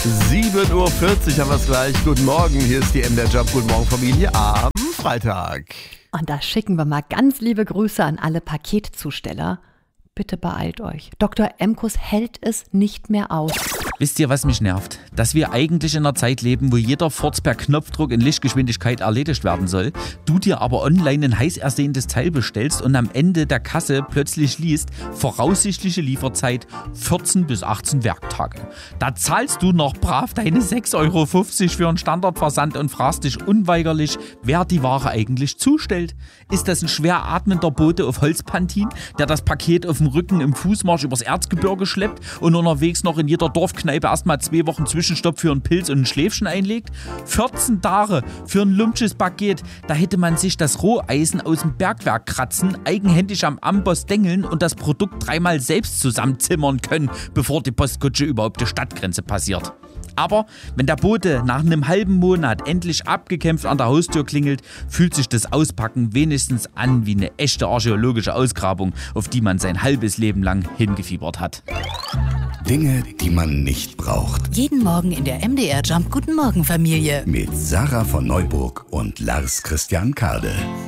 7:40 Uhr haben wir es gleich. Guten Morgen, hier ist die MDR Jump. Guten Morgen Familie am Freitag. Und da schicken wir mal ganz liebe Grüße an alle Paketzusteller. Bitte beeilt euch. Dr. Emkus hält es nicht mehr aus. Wisst ihr, was mich nervt? Dass wir eigentlich in einer Zeit leben, wo jeder Furz per Knopfdruck in Lichtgeschwindigkeit erledigt werden soll, du dir aber online ein heiß ersehntes Teil bestellst und am Ende der Kasse plötzlich liest, voraussichtliche Lieferzeit 14 bis 18 Werktage. Da zahlst du noch brav deine 6,50 Euro für einen Standardversand und fragst dich unweigerlich, wer die Ware eigentlich zustellt. Ist das ein schwer atmender Bote auf Holzpantin, der das Paket auf dem Rücken im Fußmarsch übers Erzgebirge schleppt und unterwegs noch in jeder Dorfkneipe erstmal 2 Wochen Zwischenstopp für einen Pilz und ein Schläfchen einlegt? 14 Tage für ein lumpsches Paket, da hätte man sich das Roheisen aus dem Bergwerk kratzen, eigenhändig am Amboss dengeln und das Produkt 3-mal selbst zusammenzimmern können, bevor die Postkutsche überhaupt die Stadtgrenze passiert. Aber wenn der Bote nach einem halben Monat endlich abgekämpft an der Haustür klingelt, fühlt sich das Auspacken wenigstens an wie eine echte archäologische Ausgrabung, auf die man sein halbes Leben lang hingefiebert hat. Dinge, die man nicht braucht. Jeden Morgen in der MDR Jump Guten Morgen Familie. Mit Sarah von Neuburg und Lars Christian Kade.